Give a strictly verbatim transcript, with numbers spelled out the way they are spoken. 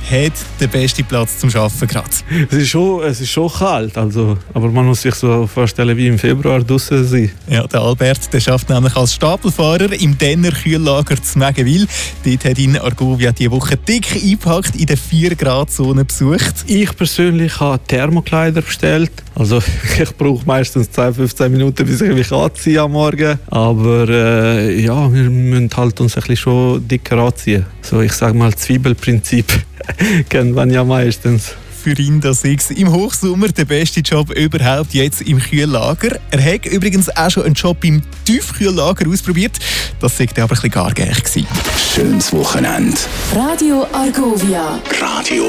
hat den besten Platz zum Arbeiten gerade? Es ist schon, es ist schon kalt, also, aber man muss sich so vorstellen, wie im Februar draußen sein. Ja, der Albert, der schafft nämlich als Stapelfahrer im Denner Kühllager zu Meggenwil. Dort hat ihn Argovia diese Woche dick eingepackt in der vier Grad Zone besucht. Ich persönlich habe Thermokleider bestellt. Also ich brauche meistens zehn bis fünfzehn Minuten, bis ich mich anziehe am Morgen. Aber äh, ja, wir müssen halt uns ein bisschen schon dicker anziehen. So, ich sage mal, Zwiebelprinzip kennt man ja meistens. Für ihn das ist im Hochsommer der beste Job überhaupt jetzt im Kühllager. Er hat übrigens auch schon einen Job im Tiefkühllager ausprobiert. Das war aber ein bisschen gar geil. Schönes Wochenende. Radio Argovia. Radio